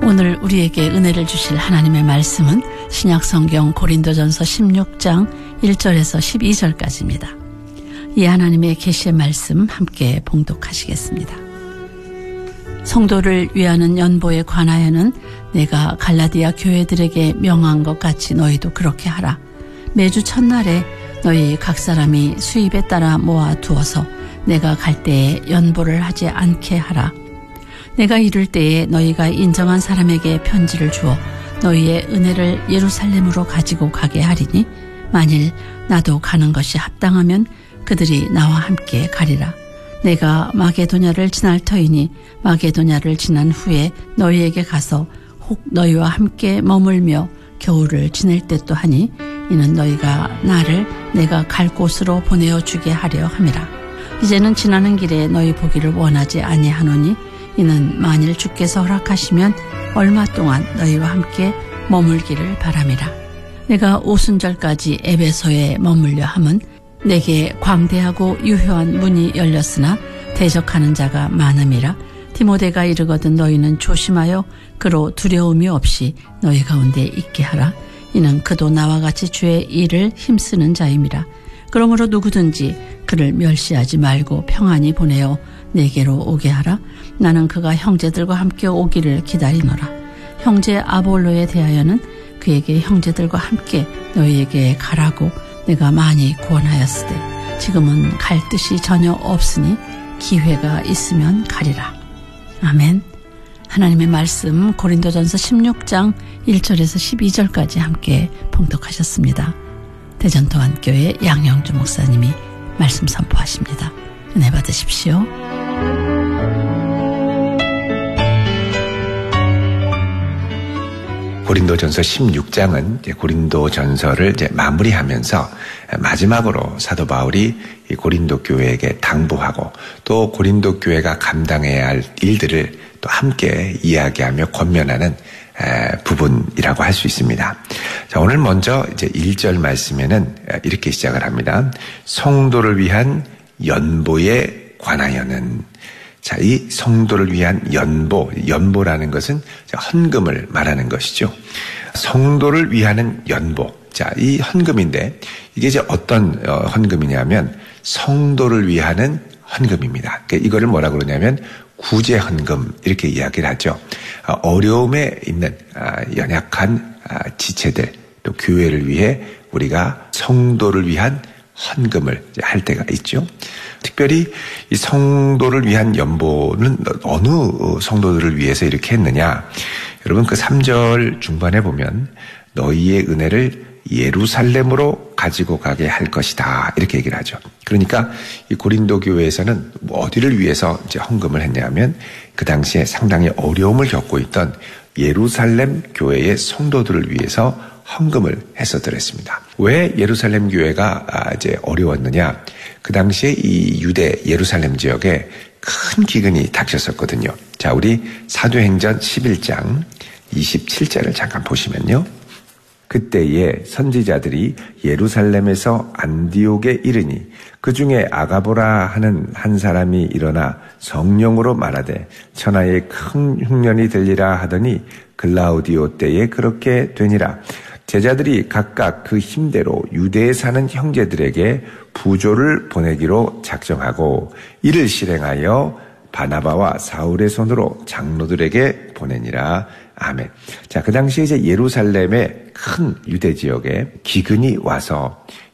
오늘 우리에게 은혜를 주실 하나님의 말씀은 신약성경 고린도전서 16장 1절에서 12절까지입니다. 이 하나님의 계시의 말씀 함께 봉독하시겠습니다. 성도를 위하는 연보에 관하여는 내가 갈라디아 교회들에게 명한 것 같이 너희도 그렇게 하라. 매주 첫날에 너희 각 사람이 수입에 따라 모아두어서 내가 갈 때에 연보를 하지 않게 하라. 내가 이를 때에 너희가 인정한 사람에게 편지를 주어 너희의 은혜를 예루살렘으로 가지고 가게 하리니 만일 나도 가는 것이 합당하면 그들이 나와 함께 가리라. 내가 마게도냐를 지날 터이니 마게도냐를 지난 후에 너희에게 가서 혹 너희와 함께 머물며 겨울을 지낼 때도 하니 이는 너희가 나를 내가 갈 곳으로 보내어 주게 하려 함이라. 이제는 지나는 길에 너희 보기를 원하지 아니하노니 이는 만일 주께서 허락하시면 얼마 동안 너희와 함께 머물기를 바람이라. 내가 오순절까지 에베소에 머물려 함은 내게 광대하고 유효한 문이 열렸으나 대적하는 자가 많음이라. 디모데가 이르거든 너희는 조심하여 그로 두려움이 없이 너희 가운데 있게 하라. 이는 그도 나와 같이 주의 일을 힘쓰는 자임이라. 그러므로 누구든지 그를 멸시하지 말고 평안히 보내어 내게로 오게 하라. 나는 그가 형제들과 함께 오기를 기다리노라. 형제 아볼로에 대하여는 그에게 형제들과 함께 너희에게 가라고 내가 많이 구원하였으되 지금은 갈 뜻이 전혀 없으니 기회가 있으면 가리라. 아멘. 하나님의 말씀 고린도전서 16장 1절에서 12절까지 함께 봉독하셨습니다. 대전도안교회 양영주 목사님이 말씀 선포하십니다. 은혜 받으십시오. 고린도전서 16장은 고린도전서를 마무리하면서 마지막으로 사도 바울이 고린도 교회에게 당부하고 또 고린도 교회가 감당해야 할 일들을 또 함께 이야기하며 권면하는 부분이라고 할 수 있습니다. 자, 오늘 먼저 이제 1절 말씀에는 이렇게 시작을 합니다. 성도를 위한 연보에 관하여는. 자, 이 성도를 위한 연보라는 것은 헌금을 말하는 것이죠. 성도를 위하는 연보. 자, 이 헌금인데 이게 이제 어떤 헌금이냐면 성도를 위하는 헌금입니다. 그러니까 이거를 뭐라고 그러냐면 구제 헌금 이렇게 이야기를 하죠. 어려움에 있는 연약한 지체들 또 교회를 위해 우리가 성도를 위한 헌금을 할 때가 있죠. 특별히 이 성도를 위한 연보는 어느 성도들을 위해서 이렇게 했느냐. 여러분 그 3절 중반에 보면 너희의 은혜를 예루살렘으로 가지고 가게 할 것이다 이렇게 얘기를 하죠. 그러니까 이 고린도 교회에서는 어디를 위해서 이제 헌금을 했냐면 그 당시에 상당히 어려움을 겪고 있던 예루살렘 교회의 성도들을 위해서 헌금을 했었더랬습니다. 왜 예루살렘 교회가 이제 어려웠느냐? 그 당시에 이 유대 예루살렘 지역에 큰 기근이 닥쳤었거든요. 자, 우리 사도행전 11장 27절을 잠깐 보시면요. 그때에 선지자들이 예루살렘에서 안디옥에 이르니 그 중에 아가보라 하는 한 사람이 일어나 성령으로 말하되 천하에 큰 흉년이 들리라 하더니 글라우디오 때에 그렇게 되니라. 제자들이 각각 그 힘대로 유대에 사는 형제들에게 부조를 보내기로 작정하고 이를 실행하여 바나바와 사울의 손으로 장로들에게 보내니라. 아멘. 자, 그 당시에 이제 예루살렘의 큰 유대 지역에 기근이 와서